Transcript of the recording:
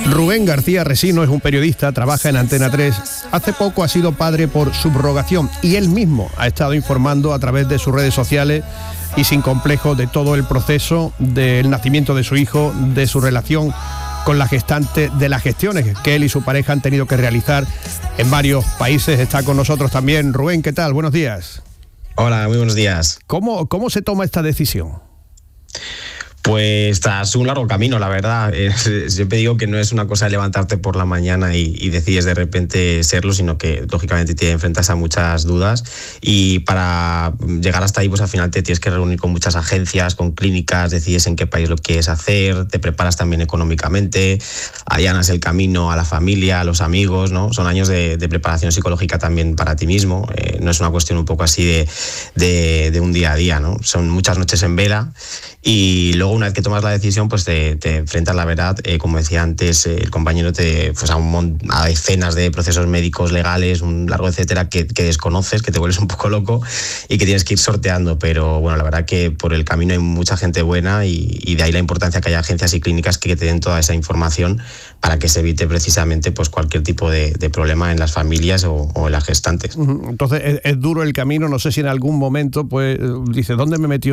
Rubén García Resino es un periodista, trabaja en Antena 3. Hace poco ha sido padre por subrogación y él mismo ha estado informando a través de sus redes sociales y sin complejo de todo el proceso del nacimiento de su hijo, de su relación con la gestante, de las gestiones que él y su pareja han tenido que realizar en varios países. Está con nosotros también Rubén. ¿Qué tal? Buenos días. Hola, muy buenos días. ¿Cómo se toma esta decisión? Pues tras un largo camino, la verdad. Siempre digo que no es una cosa de levantarte por la mañana y decides de repente serlo, sino que lógicamente te enfrentas a muchas dudas y para llegar hasta ahí pues al final te tienes que reunir con muchas agencias, con clínicas, decides en qué país lo quieres hacer, te preparas también económicamente, allanas el camino a la familia, a los amigos, ¿no? Son años de preparación psicológica también para ti mismo. No es una cuestión un poco así de un día a día, ¿no? Son muchas noches en vela y luego una vez que tomas la decisión pues te enfrentas a la verdad, como decía antes el compañero, a decenas de procesos médicos, legales, un largo etcétera que desconoces, que te vuelves un poco loco y que tienes que ir sorteando, pero bueno, la verdad que por el camino hay mucha gente buena y de ahí la importancia que haya agencias y clínicas que te den toda esa información para que se evite precisamente pues cualquier tipo de problema en las familias o en las gestantes. Entonces es duro el camino, no sé si en algún momento pues dice, ¿dónde me metió